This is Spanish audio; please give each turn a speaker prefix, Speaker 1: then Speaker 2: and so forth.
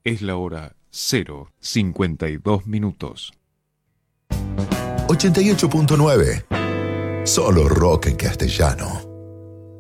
Speaker 1: Es la hora 0:52.
Speaker 2: 88.9. Solo rock en castellano.